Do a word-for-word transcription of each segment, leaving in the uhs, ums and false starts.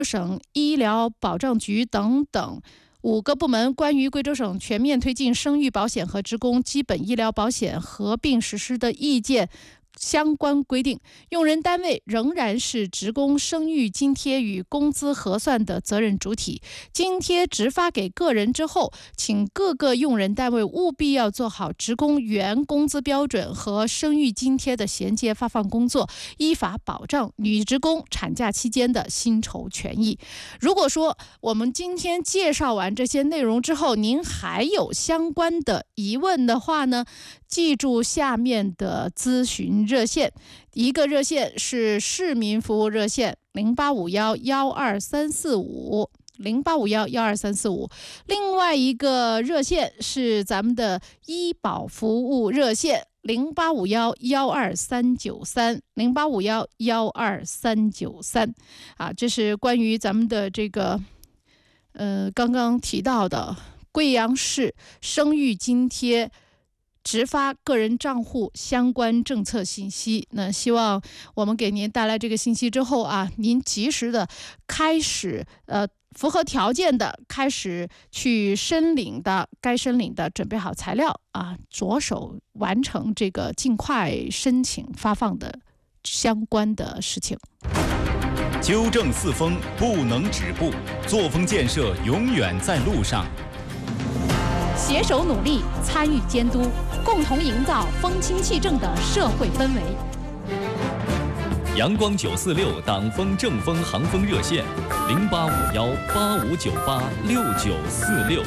省医疗保障局等等五个部门关于贵州省全面推进生育保险和职工基本医疗保险合并实施的意见相关规定，用人单位仍然是职工生育津贴与工资核算的责任主体。津贴直发给个人之后，请各个用人单位务必要做好职工原工资标准和生育津贴的衔接发放工作，依法保障女职工产假期间的薪酬权益。如果说我们今天介绍完这些内容之后，您还有相关的疑问的话呢，记住下面的咨询热线，一个热线是市民服务热线零八五幺幺二三四五零八五幺幺二三四五，另外一个热线是咱们的医保服务热线零八五幺幺二三九三零八五幺幺二三九三啊，这是关于咱们的这个呃刚刚提到的贵阳市生育津贴直发个人账户相关政策信息。那希望我们给您带来这个信息之后啊，您及时的开始呃符合条件的开始去申领的，该申领的准备好材料啊，着手完成这个尽快申请发放的相关的事情。 纠正四风不能止步，作风建设永远在路上。 携手努力，参与监督，共同营造风清气正的社会氛围。 阳光九四六党风正风航风热线零八五幺八五九八六九四六。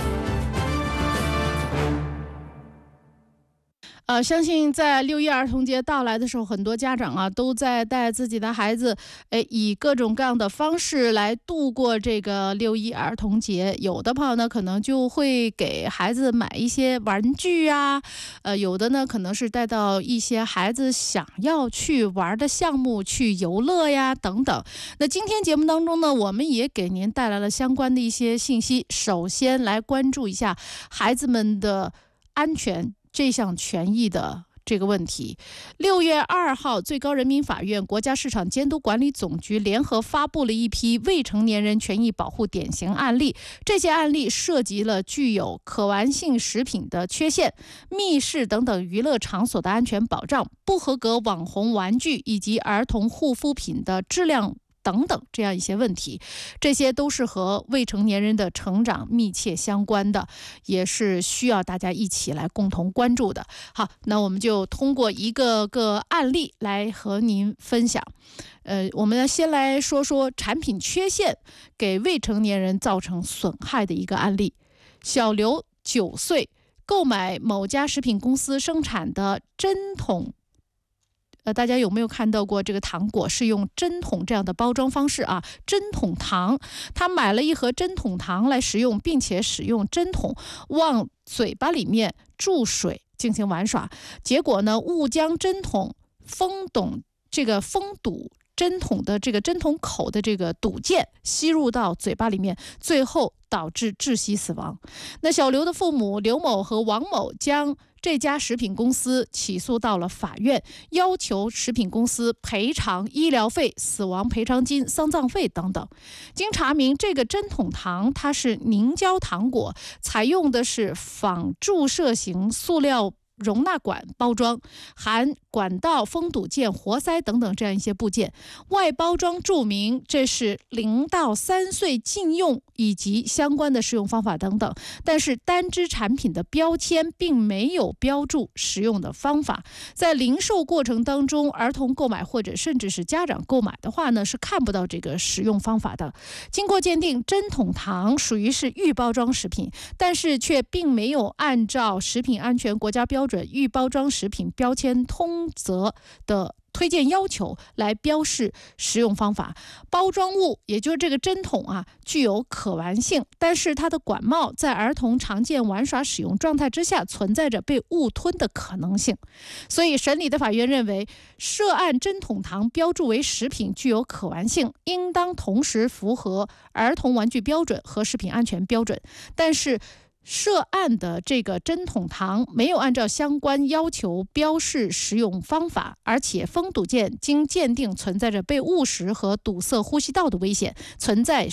呃，相信在六一儿童节到来的时候，很多家长啊都在带自己的孩子，哎，以各种各样的方式来度过这个六一儿童节。有的朋友呢，可能就会给孩子买一些玩具啊，呃，有的呢可能是带到一些孩子想要去玩的项目去游乐呀等等。那今天节目当中呢，我们也给您带来了相关的一些信息。首先来关注一下孩子们的安全这项权益的这个问题。六月二号，最高人民法院、国家市场监督管理总局联合发布了一批未成年人权益保护典型案例。这些案例涉及了具有可玩性食品的缺陷、密室等等娱乐场所的安全保障、不合格网红玩具以及儿童护肤品的质量等等这样一些问题，这些都是和未成年人的成长密切相关的，也是需要大家一起来共同关注的。好，那我们就通过一个个案例来和您分享。呃，我们先来说说产品缺陷给未成年人造成损害的一个案例。小刘九岁，购买某家食品公司生产的针筒。呃，大家有没有看到过这个糖果是用针筒这样的包装方式啊？针筒糖，他买了一盒针筒糖来食用，并且使用针筒往嘴巴里面注水进行玩耍，结果呢，误将针筒封堵这个封堵针筒的这个针筒口的这个堵件吸入到嘴巴里面，最后导致窒息死亡。那小刘的父母刘某和王某将这家食品公司起诉到了法院，要求食品公司赔偿医疗费、死亡赔偿金、丧葬费等等。经查明，这个针筒糖它是凝胶糖果，采用的是仿注射型塑料容纳管包装，含管道、封堵件、活塞等等这样一些部件，外包装注明这是零到三岁禁用以及相关的使用方法等等，但是单只产品的标签并没有标注使用的方法。在零售过程当中，儿童购买或者甚至是家长购买的话呢，是看不到这个使用方法的。经过鉴定，针筒糖属于是预包装食品，但是却并没有按照食品安全国家标准预包装食品标签通则的推荐要求来标示食用方法。包装物也就是这个针筒啊，具有可玩性，但是它的管帽在儿童常见玩耍使用状态之下存在着被误吞的可能性。所以审理的法院认为，涉案针筒糖标注为食品具有可玩性，应当同时符合儿童玩具标准和食品安全标准，但是涉案的这个针筒糖没有按照相关要求标示使用方法，而且封堵件经鉴定存在着被误食和堵塞呼吸道的危险，存在